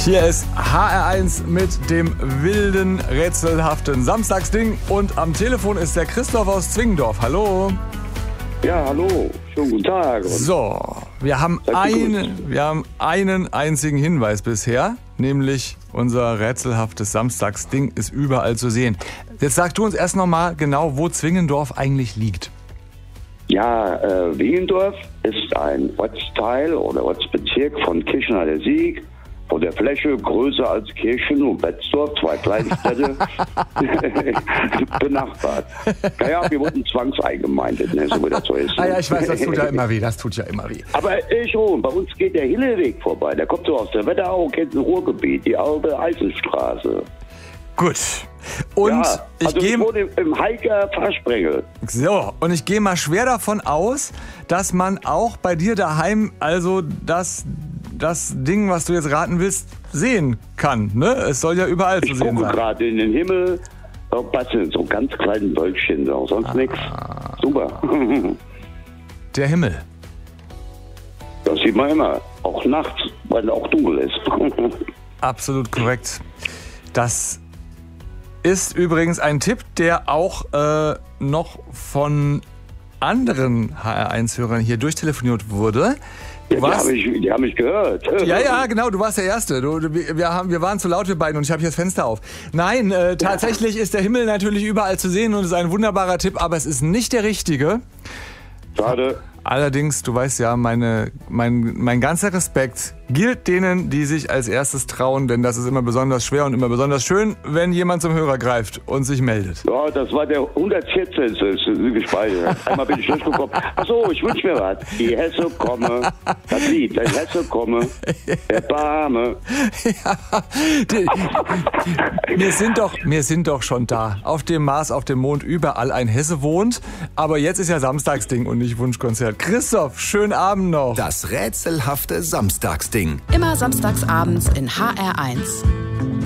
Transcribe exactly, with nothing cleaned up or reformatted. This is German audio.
Hier ist H R eins mit dem wilden, rätselhaften Samstagsding. Und am Telefon ist der Christoph aus Zwingendorf. Hallo. Ja, hallo. Schönen guten Tag. So, wir haben, eine, wir haben einen einzigen Hinweis bisher, nämlich unser rätselhaftes Samstagsding ist überall zu sehen. Jetzt sagst du uns erst nochmal genau, wo Zwingendorf eigentlich liegt. Ja, äh, Wiendorf ist ein Ortsteil oder Ortsbezirk von Kirchen an der Sieg, von der Fläche größer als Kirchen und Betzdorf, zwei Kleinstädte, benachbart. Naja, wir wurden zwangseingemeindet, ne, so wie das so ist. Ah ja, ich weiß, das tut ja immer weh, das tut ja immer weh. Aber äh, schon, bei uns geht der Hilleweg vorbei, der kommt so aus der Wetterau, kennt ein Ruhrgebiet, die alte Eisenstraße. Gut. Und ja, ich also gehe ich wohne im, im Heiker Fahrsprenkel. So, und ich gehe mal schwer davon aus, dass man auch bei dir daheim also das, das Ding, was du jetzt raten willst, sehen kann. Ne? Es soll ja überall Ich zu sehen gucke sein. gerade in den Himmel, da passen so ganz kleinen Wölkchen, so, sonst Ah. nichts. Super. Der Himmel. Das sieht man immer, auch nachts, weil es auch dunkel ist. Absolut korrekt. Das ist übrigens ein Tipp, der auch äh, noch von anderen H R eins Hörern hier durchtelefoniert wurde. Du Ja, die warst, habe ich, die hab ich gehört. ja, ja, genau, du warst der Erste. Du, wir, wir, haben, wir waren zu laut, wir beiden, und ich habe hier das Fenster auf. Nein, äh, tatsächlich ist der Himmel natürlich überall zu sehen und ist ein wunderbarer Tipp, aber es ist nicht der richtige. Schade. Allerdings, du weißt ja, meine, mein, mein ganzer Respekt gilt denen, die sich als erstes trauen, denn das ist immer besonders schwer und immer besonders schön, wenn jemand zum Hörer greift und sich meldet. Ja, das war der hundertvierzehnte gespeichert. Einmal bin ich durchgekommen. Achso, ich wünsche mir was. Die Hesse komme. Das Lied, der Hesse komme. Der Barme. Ja, die, wir, sind doch, wir sind doch schon da. Auf dem Mars, auf dem Mond, überall ein Hesse wohnt. Aber jetzt ist ja Samstagsding und nicht Wunschkonzert. Christoph, schönen Abend noch. Das rätselhafte Samstagsding. Immer samstags abends in H R eins.